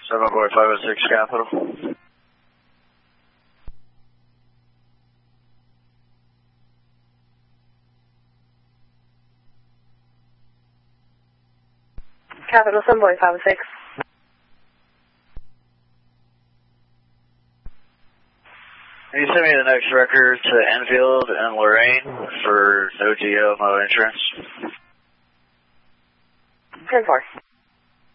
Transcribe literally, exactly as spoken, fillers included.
seven four five oh six Capital. Capital seven four five oh six. Can you send me the next record to Enfield and Lorraine for no G O, no insurance? ten four.